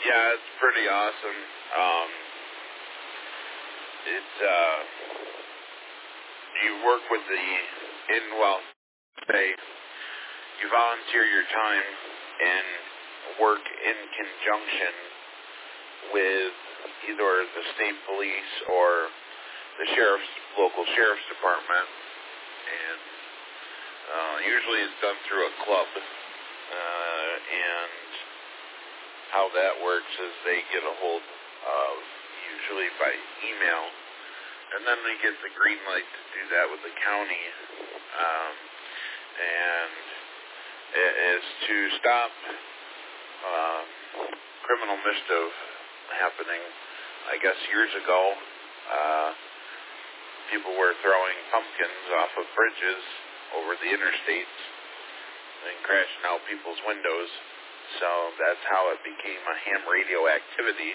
Yeah, it's pretty awesome. It's you work with you volunteer your time and work in conjunction with either the state police or the local sheriff's department, and usually it's done through a club, and how that works is they get a hold of, usually by email, and then they get the green light to do that with the county, and it is to stop criminal mischief happening. I guess years ago, people were throwing pumpkins off of bridges over the interstates and crashing out people's windows. So that's how it became a ham radio activity.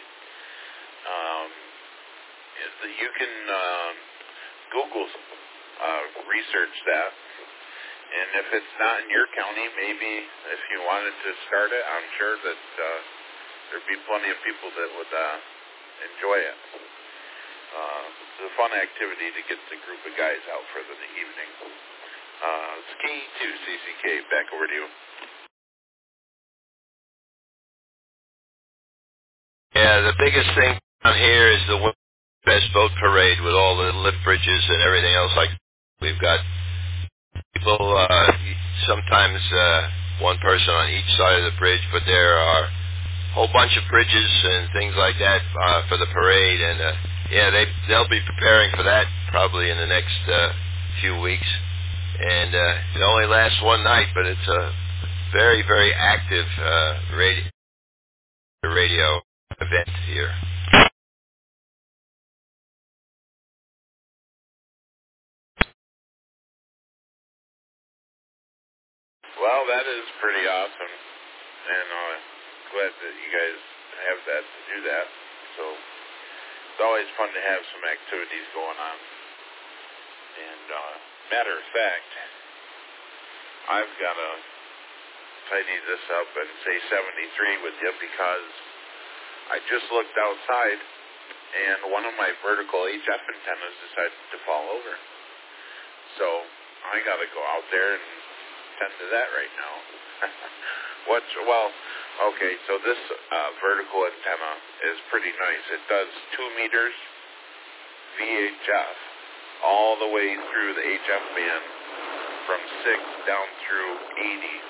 You can Google research that, and if it's not in your county, maybe if you wanted to start it, I'm sure that there'd be plenty of people that would enjoy it. It's a fun activity to get the group of guys out for the evening. It's KE2CCK. Back over to you. Yeah, the biggest thing down here is the Best Boat Parade with all the lift bridges and everything else. Like we've got people, sometimes one person on each side of the bridge, but there are a whole bunch of bridges and things like that for the parade. And they'll be preparing for that probably in the next few weeks. And it only lasts one night, but it's a very, very active radio event here. Well, that is pretty awesome, and glad that you guys have that to do that. So it's always fun to have some activities going on. And matter of fact, I've got to tidy this up and say 73 with you because I just looked outside and one of my vertical HF antennas decided to fall over. So I got to go out there and tend to that right now. So this vertical antenna is pretty nice. It does 2 meters VHF all the way through the HF band from 6 down through 80.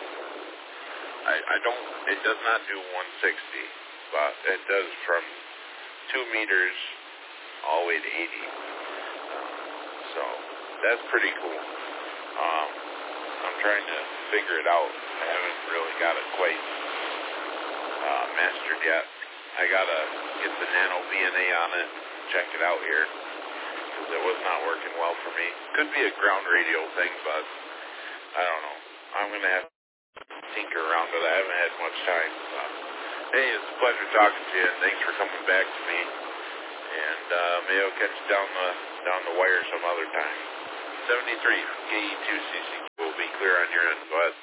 It does not do 160, but it does from 2 meters all the way to 80. So that's pretty cool. I'm trying to figure it out. I haven't really got it quite mastered yet. I gotta get the Nano VNA on it and check it out here because it was not working well for me. Could be a ground radio thing, but I don't know. I'm gonna have to tinker around with it. I haven't had much time. Hey, it's a pleasure talking to you, and thanks for coming back to me. And maybe I'll catch you down the wire some other time. 73 KE2CC will be clear on your end. Go ahead.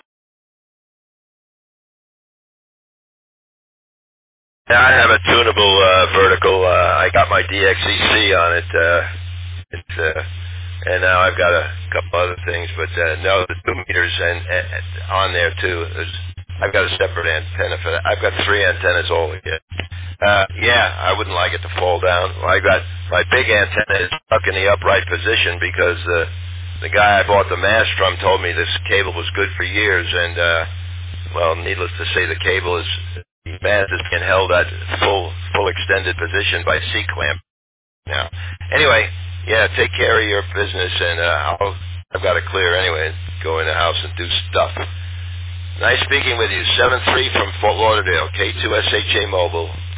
Yeah, I have a tunable vertical. I got my DXEC on it. And now I've got a couple other things, but no, the 2 meters and on there too. I've got a separate antenna for that. I've got 3 antennas altogether. I wouldn't like it to fall down. I got my big antenna is stuck in the upright position because the guy I bought the mast from told me this cable was good for years, and needless to say, the cable the mast is being held at full extended position by C-clamp. Now, anyway, take care of your business, and I've got to clear anyway. Go in the house and do stuff. Nice speaking with you. 7-3 from Fort Lauderdale, K2SHA Mobile.